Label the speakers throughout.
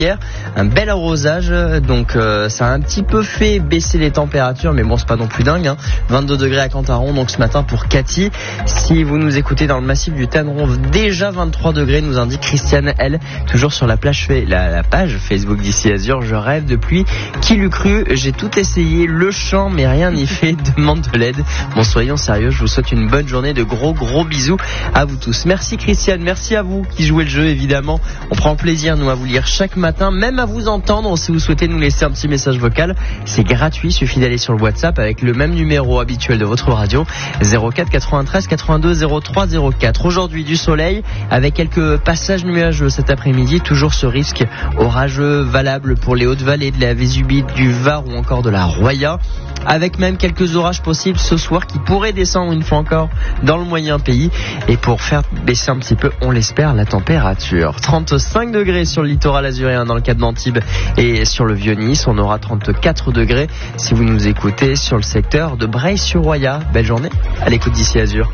Speaker 1: hier, un bel arrosage, donc ça a un petit peu fait baisser les températures, mais bon, c'est pas non plus dingue, hein. 22 degrés à Cantaron, donc ce matin pour Cathy. Si vous nous écoutez dans le massif du Tanneron, déjà 23 degrés, nous indique Christiane, elle, toujours sur la page Facebook d'ici Azur. Je rêve de pluie, qui l'eût cru, j'ai tout essayé, le chant, mais rien n'y fait, demande de l'aide. Bon, soyons sérieux, je vous souhaite une bonne journée, de gros bisous à vous tous. Merci Christiane, merci à vous qui jouez le jeu, évidemment. On prend plaisir, nous, à vous lire chaque matin, même à vous entendre. Si vous souhaitez nous laisser un petit message vocal, c'est gratuit, il suffit d'aller sur le WhatsApp avec le même numéro habituel de votre radio, 04 93 82 03 04. Aujourd'hui, du soleil avec quelques passages nuageux cet après-midi, toujours ce risque orageux valable pour les Hautes-Vallées, de la Vésubie, du Var ou encore de la Roya, avec même quelques orages possibles ce soir qui pourraient descendre une fois encore dans le moyen pays, et pour faire baisser un petit peu, on l'espère, la température. 35 degrés sur le littoral azuréen dans le cap d'Antibes et sur le Vieux-Nice. On aura 34 degrés si vous nous écoutez sur le secteur de Breil-sur-Roya. Belle journée à l'écoute d'ici Azur.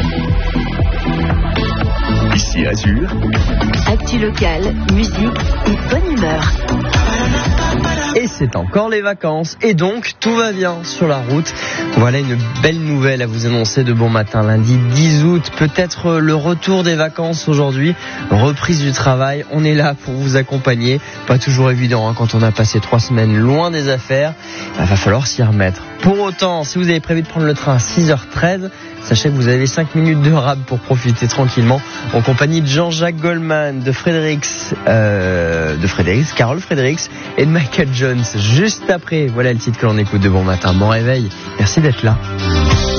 Speaker 2: Ici Azur.
Speaker 3: Actu locale, musique et bonne humeur.
Speaker 1: Et c'est encore les vacances, et donc tout va bien sur la route. Voilà une belle nouvelle à vous annoncer de bon matin. Lundi 10 août, peut-être le retour des vacances aujourd'hui, reprise du travail. On est là pour vous accompagner. Pas toujours évident, hein, quand on a passé 3 semaines loin des affaires. Il va falloir s'y remettre. Pour autant, si vous avez prévu de prendre le train à 6h13, sachez que vous avez 5 minutes de rab pour profiter tranquillement en compagnie de Jean-Jacques Goldman, de Carole Fredericks et de Michael Jones. Juste après, voilà le titre que l'on écoute de bon matin. Bon réveil, merci d'être là.